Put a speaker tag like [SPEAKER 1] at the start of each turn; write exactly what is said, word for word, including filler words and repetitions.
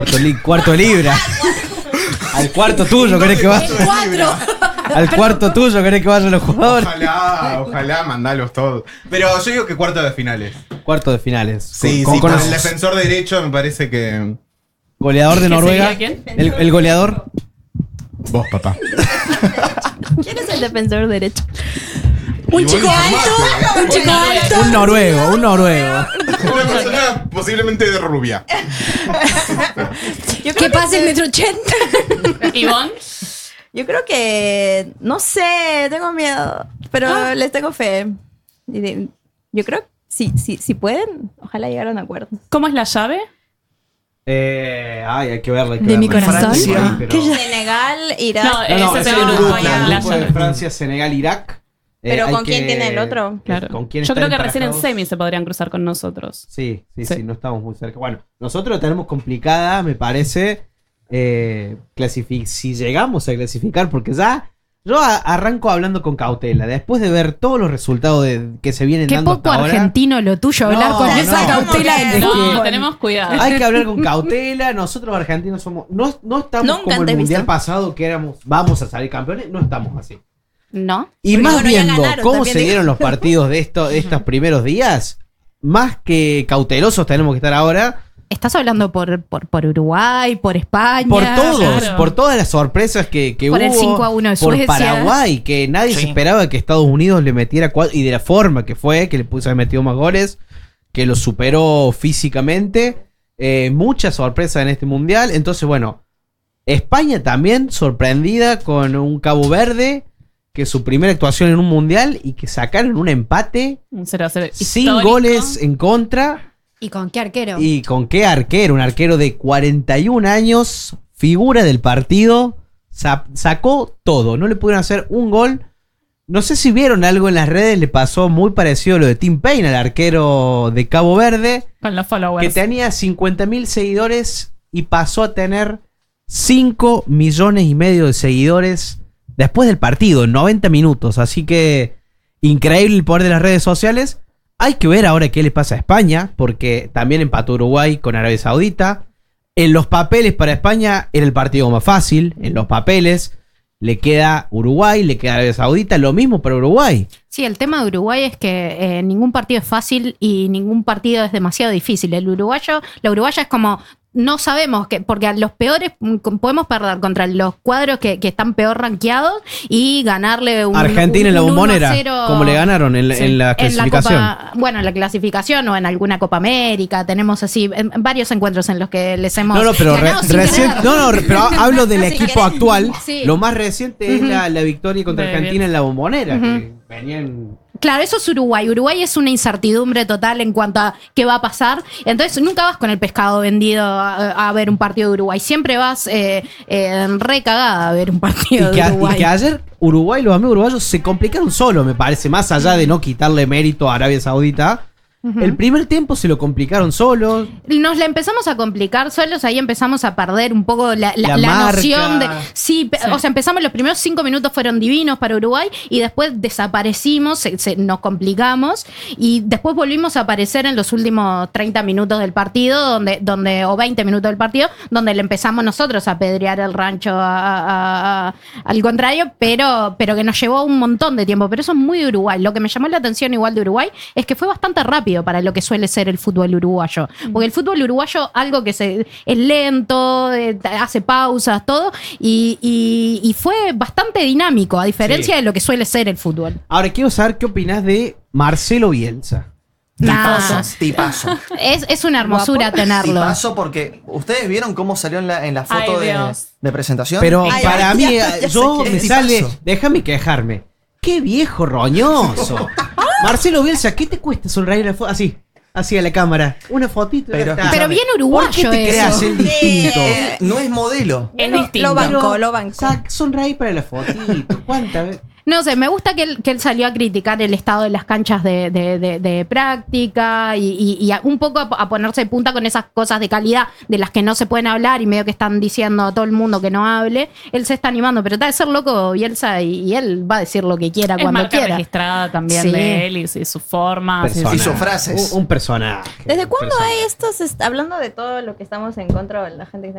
[SPEAKER 1] Cuarto, li- cuarto de libra. Al cuarto tuyo, ¿querés que vaya?
[SPEAKER 2] Cuatro.
[SPEAKER 1] Al cuarto tuyo, ¿querés que vayan los jugadores?
[SPEAKER 3] Ojalá, ojalá, mandalos todos. Pero yo digo que cuarto de finales.
[SPEAKER 1] Cuarto de finales.
[SPEAKER 3] Sí,
[SPEAKER 1] Con-
[SPEAKER 3] sí,
[SPEAKER 1] con
[SPEAKER 3] con
[SPEAKER 1] los-
[SPEAKER 3] el defensor derecho me parece que.
[SPEAKER 1] Goleador de
[SPEAKER 4] ¿Qué
[SPEAKER 1] Noruega.
[SPEAKER 4] sería quién?
[SPEAKER 1] El, el goleador.
[SPEAKER 3] Vos, papá.
[SPEAKER 2] ¿Quién es el defensor derecho?
[SPEAKER 3] Un
[SPEAKER 2] chico alto, un chico alto.
[SPEAKER 1] Un noruego, un noruego.
[SPEAKER 3] Una persona posiblemente de rubia.
[SPEAKER 2] ¿Qué pasa el metro ochenta?
[SPEAKER 4] Ivonne.
[SPEAKER 2] Yo creo que, no sé, tengo miedo, pero
[SPEAKER 4] Ah.
[SPEAKER 2] les tengo fe. Y de- Yo creo que si, si, si pueden, ojalá llegar a un acuerdo.
[SPEAKER 4] ¿Cómo es la llave?
[SPEAKER 1] Eh, ay, hay que verla. hay que
[SPEAKER 2] De mi
[SPEAKER 1] verla.
[SPEAKER 2] corazón.
[SPEAKER 1] Francia,
[SPEAKER 2] Ah.
[SPEAKER 1] pero-
[SPEAKER 2] ¿Qué ya- Senegal, Irak.
[SPEAKER 4] No,
[SPEAKER 1] No, no,
[SPEAKER 4] ese
[SPEAKER 1] es
[SPEAKER 4] es
[SPEAKER 1] el
[SPEAKER 4] el
[SPEAKER 1] grupo,
[SPEAKER 4] Uruguay,
[SPEAKER 1] el
[SPEAKER 4] la
[SPEAKER 1] grupo de
[SPEAKER 4] llave.
[SPEAKER 1] Francia, Senegal, Irak. Eh,
[SPEAKER 2] Pero
[SPEAKER 1] hay
[SPEAKER 2] ¿con quién
[SPEAKER 1] que-
[SPEAKER 2] tiene el otro?
[SPEAKER 4] Claro.
[SPEAKER 1] ¿Con quién
[SPEAKER 4] Yo
[SPEAKER 1] están
[SPEAKER 4] creo que recién en
[SPEAKER 1] emparejados?
[SPEAKER 4] semi se podrían cruzar con nosotros.
[SPEAKER 1] Sí, sí,
[SPEAKER 4] Sí.
[SPEAKER 1] sí, no estamos muy cerca. Bueno, nosotros la tenemos complicada, me parece. Eh, clasifi- si llegamos a clasificar, porque ya yo a- arranco hablando con cautela. Después de ver todos los resultados de- que se vienen
[SPEAKER 5] Qué
[SPEAKER 1] dando
[SPEAKER 5] poco
[SPEAKER 1] hasta ahora,
[SPEAKER 5] argentino lo tuyo, hablar
[SPEAKER 1] No,
[SPEAKER 5] con
[SPEAKER 1] no.
[SPEAKER 5] esa cautela del
[SPEAKER 1] Es
[SPEAKER 4] No,
[SPEAKER 5] fútbol.
[SPEAKER 4] tenemos cuidado.
[SPEAKER 1] hay que hablar con cautela. Nosotros argentinos somos. No, no estamos
[SPEAKER 2] Nunca
[SPEAKER 1] como
[SPEAKER 2] antes
[SPEAKER 1] el mundial
[SPEAKER 2] visto.
[SPEAKER 1] pasado que éramos. Vamos a salir campeones. No estamos así.
[SPEAKER 5] ¿No?
[SPEAKER 1] Y
[SPEAKER 2] Porque,
[SPEAKER 1] más
[SPEAKER 2] bueno, ya
[SPEAKER 1] viendo
[SPEAKER 2] ganaron,
[SPEAKER 1] cómo
[SPEAKER 2] también
[SPEAKER 1] se
[SPEAKER 2] digo.
[SPEAKER 1] dieron los partidos de, esto, de estos primeros días, más que cautelosos tenemos que estar ahora.
[SPEAKER 5] Estás hablando por, por, por Uruguay, por España.
[SPEAKER 1] Por todos,
[SPEAKER 4] claro.
[SPEAKER 1] por todas las sorpresas que, que
[SPEAKER 5] Por
[SPEAKER 1] hubo.
[SPEAKER 5] el cinco a uno de
[SPEAKER 1] por
[SPEAKER 5] Suecia.
[SPEAKER 1] Paraguay, que nadie se
[SPEAKER 6] Sí.
[SPEAKER 1] esperaba que Estados Unidos le metiera cuatro, y de la forma que fue, que le puso haber metido más goles, que lo superó físicamente. Eh, mucha sorpresa en este mundial. Entonces, bueno, España también sorprendida con un Cabo Verde, que es su primera actuación en un mundial y que sacaron un empate
[SPEAKER 4] Un cero a cero
[SPEAKER 1] sin
[SPEAKER 4] histórico.
[SPEAKER 1] goles en contra.
[SPEAKER 5] ¿Y con qué arquero?
[SPEAKER 1] ¿Y con qué arquero? Un arquero de cuarenta y un años, figura del partido, sa- sacó todo, no le pudieron hacer un gol. No sé si vieron algo en las redes, le pasó muy parecido a lo de Tim Payne, al arquero de Cabo Verde,
[SPEAKER 4] Con los
[SPEAKER 1] que
[SPEAKER 4] followers.
[SPEAKER 1] tenía cincuenta mil seguidores y pasó a tener cinco millones y medio de seguidores después del partido, en noventa minutos. Así que increíble el poder de las redes sociales. Hay que ver ahora qué le pasa a España, porque también empató Uruguay con Arabia Saudita. En los papeles para España era el partido más fácil. En los papeles le queda Uruguay, le queda Arabia Saudita. Lo mismo para Uruguay.
[SPEAKER 5] Sí, el tema de Uruguay es que eh, ningún partido es fácil y ningún partido es demasiado difícil. El uruguayo, la uruguaya es como, no sabemos, que porque a los peores mm, podemos perder contra los cuadros que, que están peor rankeados y ganarle un
[SPEAKER 1] Argentina en la
[SPEAKER 5] un uno a
[SPEAKER 1] Bombonera,
[SPEAKER 5] cero.
[SPEAKER 1] como le ganaron en, la-
[SPEAKER 4] Sí.
[SPEAKER 1] en la
[SPEAKER 5] En la
[SPEAKER 1] clasificación.
[SPEAKER 5] Copa, bueno, en la clasificación o en alguna Copa América, tenemos así en, en varios encuentros en los que les hemos
[SPEAKER 1] No, no, pero re-
[SPEAKER 5] ganado sin
[SPEAKER 1] recién,
[SPEAKER 5] querer.
[SPEAKER 1] no, no, pero hablo del
[SPEAKER 2] Sin
[SPEAKER 1] equipo
[SPEAKER 2] querer.
[SPEAKER 1] actual.
[SPEAKER 5] Sí.
[SPEAKER 1] Lo más reciente es la, la victoria contra
[SPEAKER 4] De
[SPEAKER 1] Argentina
[SPEAKER 4] bien.
[SPEAKER 1] en la Bombonera,
[SPEAKER 5] Ujú.
[SPEAKER 1] que venían.
[SPEAKER 5] Claro, eso es Uruguay. Uruguay es una incertidumbre total en cuanto a qué va a pasar. Entonces, nunca vas con el pescado vendido a, a ver un partido de Uruguay. Siempre vas eh, eh, recagada a ver un
[SPEAKER 1] Y
[SPEAKER 5] partido
[SPEAKER 1] que,
[SPEAKER 5] de
[SPEAKER 1] a-
[SPEAKER 5] Uruguay.
[SPEAKER 1] y que ayer Uruguay, los amigos uruguayos se complicaron solo, me parece, más allá de no quitarle mérito a Arabia Saudita. El primer tiempo se lo complicaron solos.
[SPEAKER 5] Nos la empezamos a complicar solos, ahí empezamos a perder un poco la, la-
[SPEAKER 1] La
[SPEAKER 5] la
[SPEAKER 1] marca.
[SPEAKER 5] noción de... Sí, pe-
[SPEAKER 4] Sí.
[SPEAKER 5] o sea, empezamos, los primeros cinco minutos fueron divinos para Uruguay y después desaparecimos, se- se- nos complicamos y después volvimos a aparecer en los últimos treinta minutos del partido, donde, donde o veinte minutos del partido, donde le empezamos nosotros a pedrear el rancho a- a- a- al contrario, pero, pero que nos llevó un montón de tiempo. Pero eso es muy de Uruguay. Lo que me llamó la atención igual de Uruguay es que fue bastante rápido para lo que suele ser el fútbol uruguayo. Porque el fútbol uruguayo, algo que se, es lento, eh, hace pausas, todo, y, y- y fue bastante dinámico, a diferencia
[SPEAKER 1] Sí.
[SPEAKER 5] de lo que suele ser el fútbol.
[SPEAKER 1] Ahora quiero saber qué opinás de Marcelo Bielsa.
[SPEAKER 6] Tipazo,
[SPEAKER 5] Nah.
[SPEAKER 6] tipazo.
[SPEAKER 5] Es, es una hermosura tenerlo.
[SPEAKER 6] Tipazo porque ustedes vieron cómo salió en la, en la foto
[SPEAKER 4] Ay,
[SPEAKER 6] de,
[SPEAKER 4] Dios.
[SPEAKER 6] de presentación.
[SPEAKER 1] Pero
[SPEAKER 2] Ay,
[SPEAKER 1] para
[SPEAKER 2] ay,
[SPEAKER 1] mí,
[SPEAKER 2] ya- ya sé
[SPEAKER 1] yo
[SPEAKER 6] quién
[SPEAKER 1] me
[SPEAKER 6] es.
[SPEAKER 1] sale.
[SPEAKER 6] Tipazo.
[SPEAKER 1] Déjame quejarme. ¡Qué viejo roñoso! Marcelo Bielsa, ¿qué te cuesta sonreír la foto? Así, así a la cámara. Una fotito. y
[SPEAKER 6] Pero-
[SPEAKER 1] ya está.
[SPEAKER 5] Pero bien
[SPEAKER 1] ¿Por qué
[SPEAKER 5] uruguayo
[SPEAKER 1] te
[SPEAKER 5] eso.
[SPEAKER 1] creas el distinto?
[SPEAKER 2] Eh,
[SPEAKER 6] no es modelo.
[SPEAKER 4] Es
[SPEAKER 2] Lo-
[SPEAKER 4] distinto.
[SPEAKER 2] Lo banco,
[SPEAKER 1] Pero,
[SPEAKER 2] lo banco.
[SPEAKER 1] sac- sonreí para la fotito. ¿Cuántas veces?
[SPEAKER 5] No sé, me gusta que él, que él salió a criticar el estado de las canchas de, de, de, de práctica y, y, y a- un poco a, a ponerse de punta con esas cosas de calidad de las que no se pueden hablar y medio que están diciendo a todo el mundo que no hable. Él se está animando, pero está de ser loco Bielsa y, y él va a decir lo que quiera
[SPEAKER 4] Es
[SPEAKER 5] cuando
[SPEAKER 4] marca
[SPEAKER 5] quiera.
[SPEAKER 4] registrada también
[SPEAKER 5] Sí.
[SPEAKER 4] de él y, y sus formas.
[SPEAKER 1] Persona.
[SPEAKER 6] Y sus frases.
[SPEAKER 1] Un, un personaje.
[SPEAKER 2] ¿Desde
[SPEAKER 1] un
[SPEAKER 2] cuándo
[SPEAKER 1] personaje.
[SPEAKER 2] hay estos, est- hablando de todo lo que estamos en contra de la gente que está